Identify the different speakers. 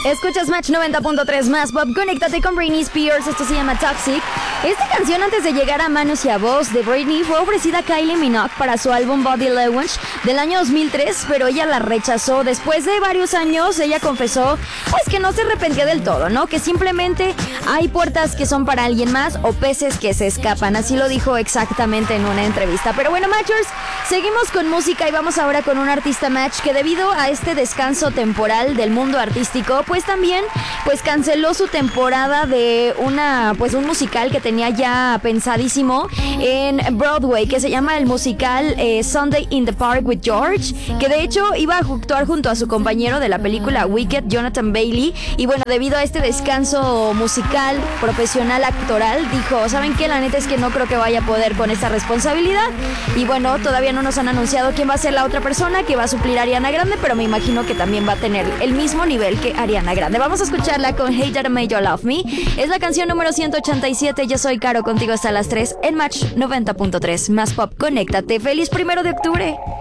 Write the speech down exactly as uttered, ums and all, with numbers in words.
Speaker 1: Escuchas Match noventa punto tres más Pop. Conéctate con Britney Spears. Esto se llama Toxic. Esta canción, antes de llegar a manos y a voz de Britney, fue ofrecida a Kylie Minogue para su álbum Body Language del año dos mil tres, pero ella la rechazó. Después de varios años, ella confesó pues que no se arrepentía del todo, ¿no? Que simplemente hay puertas que son para alguien más o peces que se escapan. Así lo dijo exactamente en una entrevista. Pero bueno, Matchers, seguimos con música y vamos ahora con un artista Match que, debido a este descanso temporal del mundo artístico, pues también pues canceló su temporada de una pues un musical que tenía ya pensadísimo en Broadway, que se llama el musical eh, Sunday in the Park with George, que de hecho iba a actuar junto a su compañero de la película Wicked, Jonathan Bailey. Y bueno, debido a este descanso musical, profesional, actoral, dijo, ¿saben qué? La neta es que no creo que vaya a poder con esta responsabilidad. Y bueno, todavía no nos han anunciado quién va a ser la otra persona que va a suplir a Ariana Grande, pero me imagino que también va a tener el mismo nivel que Ariana Grande. Vamos a escucharla con Hey That Made You Love Me. Es la canción número ciento ochenta y siete. Yo soy Caro, contigo hasta las tres en Match noventa punto tres más Pop. Conéctate. ¡Feliz primero de octubre!